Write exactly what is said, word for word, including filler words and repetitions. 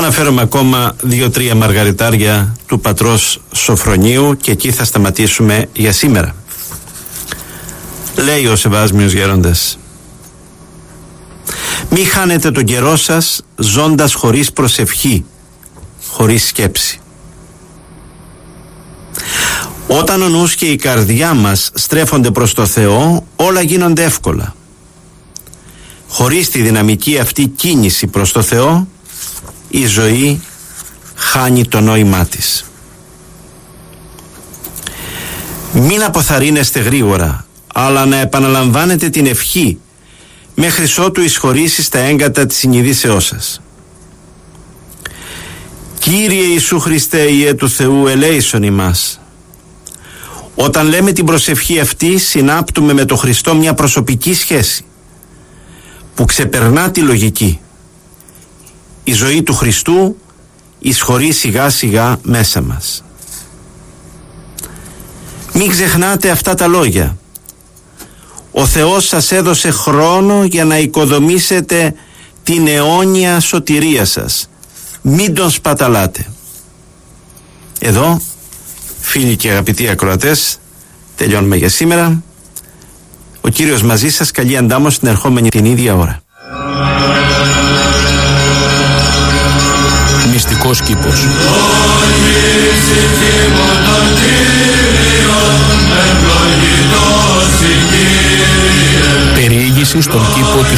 αναφέρομαι ακόμα δύο-τρία μαργαριτάρια του πατρός Σοφρονίου και εκεί θα σταματήσουμε για σήμερα. Λέει ο Σεβάσμιος Γέροντας: μη χάνετε τον καιρό σας ζώντας χωρίς προσευχή, χωρίς σκέψη. Όταν ο νους και η καρδιά μας στρέφονται προς το Θεό, όλα γίνονται εύκολα. Χωρίς τη δυναμική αυτή κίνηση προς το Θεό, η ζωή χάνει το νόημά της. Μην αποθαρρύνεστε γρήγορα, αλλά να επαναλαμβάνετε την ευχή μέχρι ότου εισχωρήσει στα έγκατα της συνειδήσεώς σας. Κύριε Ιησού Χριστέ, Υιέ του Θεού, ελέησον ημάς. Όταν λέμε την προσευχή αυτή, συνάπτουμε με τον Χριστό μια προσωπική σχέση που ξεπερνά τη λογική. Η ζωή του Χριστού εισχωρεί σιγά σιγά μέσα μας. Μην ξεχνάτε αυτά τα λόγια. Ο Θεός σας έδωσε χρόνο για να οικοδομήσετε την αιώνια σωτηρία σας. Μην τον σπαταλάτε. Εδώ, φίλοι και αγαπητοί ακροατές, τελειώνουμε για σήμερα. Ο Κύριος μαζί σας, καλή αντάμωση την ερχόμενη την ίδια ώρα. Μυστικός κήπος. Περιήγηση στον κήπο της